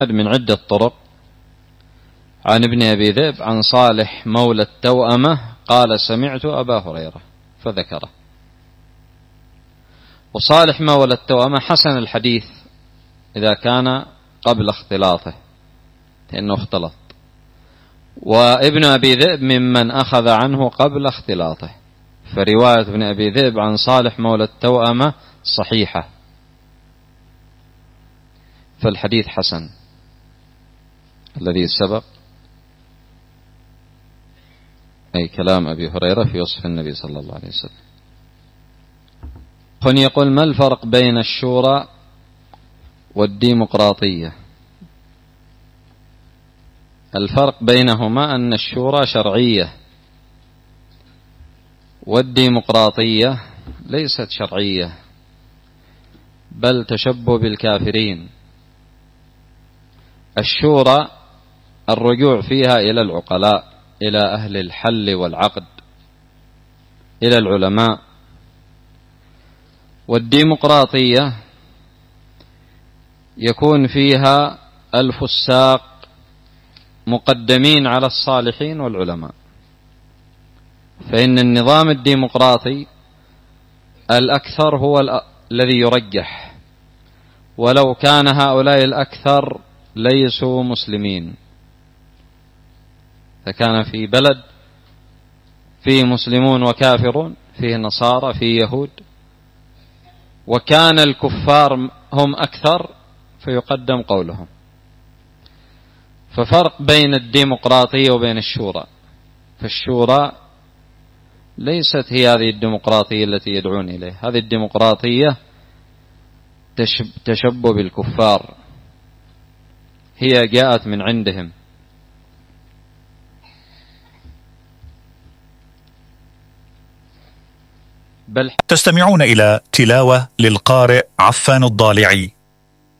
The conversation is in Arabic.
من عدة طرق عن ابن أبي ذئب عن صالح مولى التوأمة قال سمعت أبا هريرة فذكره. وصالح مولى التوأمة حسن الحديث إذا كان قبل اختلاطه لأنه اختلط، وابن أبي ذئب ممن أخذ عنه قبل اختلاطه، فرواية ابن أبي ذئب عن صالح مولى التوأمة صحيحة، فالحديث حسن الذي سبق، أي كلام أبي هريرة في وصف النبي صلى الله عليه وسلم. يقول ما الفرق بين الشورى والديمقراطية؟ الفرق بينهما أن الشورى شرعية والديمقراطية ليست شرعية بل تشبه بالكافرين. الشورى الرجوع فيها إلى العقلاء، إلى أهل الحل والعقد، إلى العلماء. والديمقراطية يكون فيها الفساق مقدمين على الصالحين والعلماء، فإن النظام الديمقراطي الأكثر هو الذي يرجح، ولو كان هؤلاء الأكثر ليسوا مسلمين. فكان في بلد فيه مسلمون وكافرون، فيه نصارى فيه يهود، وكان الكفار هم أكثر فيقدم قولهم. ففرق بين الديمقراطية وبين الشورى، فالشورى ليست هي هذه الديمقراطية التي يدعون إليه، هذه الديمقراطية تشبه بالكفار، هي جاءت من عندهم. تستمعون إلى تلاوة للقارئ عفان الضالعي.